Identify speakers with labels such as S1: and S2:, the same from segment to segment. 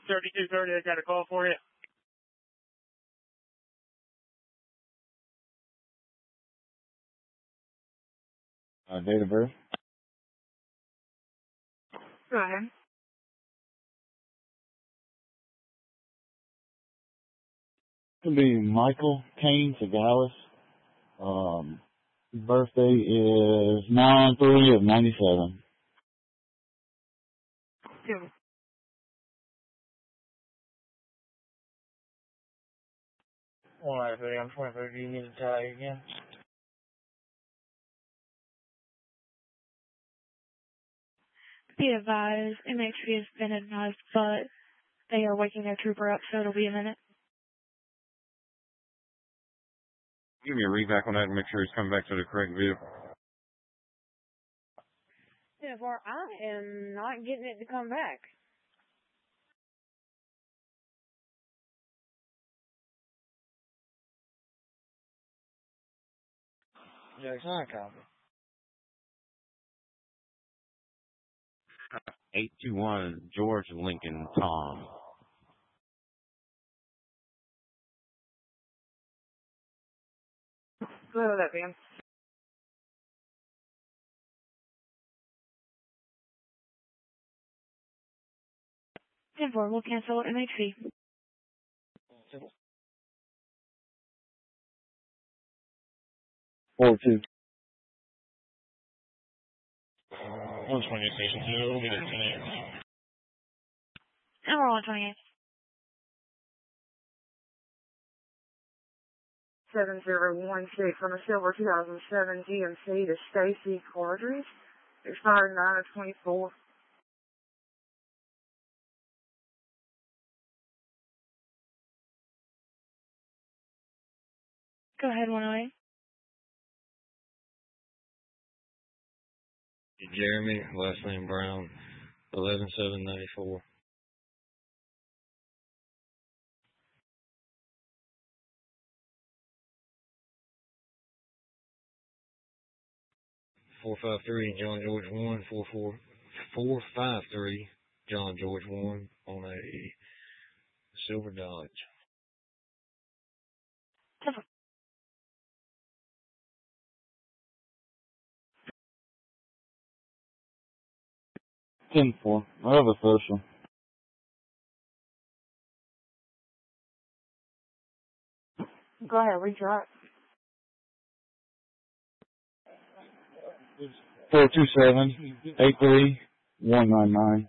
S1: 3230, I got a call for you.
S2: Date of birth?
S1: Go ahead.
S2: It'll be Michael Kane Tagalis. His birthday is 9/3 of 97.
S1: Two. Alright, buddy, I'm 23. Do you need to tell you again?
S3: Be advised, MHP has been advised, but they are waking their trooper up, so it'll be a minute.
S4: Give me a read back on that and make sure he's coming back to the correct vehicle.
S5: So far, I am not getting it to come back.
S1: Jackson, I copy.
S4: 821 George Lincoln Tom.
S1: Go ahead with that, man.
S3: And four, we'll cancel MHP.
S2: 4-2.
S1: 128 patient 2, we'll get it 10
S3: And we're on 28.
S1: 7016 from a silver 2007 GMC to Stacy Cordry. Expired 9/24.
S3: Go ahead, 108.
S6: Jeremy, last name Brown, 11794. .453 John George 1, 453 John George 1 on a silver Dodge.
S2: 10-4. I have a social.
S1: Go ahead, retry it.
S2: 427-83-199.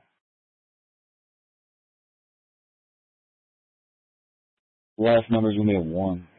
S2: Last number's gonna be a 1.